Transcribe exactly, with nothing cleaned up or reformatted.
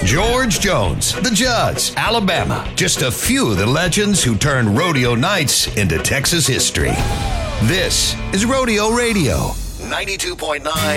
George Jones, the Judds, Alabama. Just a few of the legends who turned rodeo nights into Texas history. This is Rodeo Radio, ninety-two point nine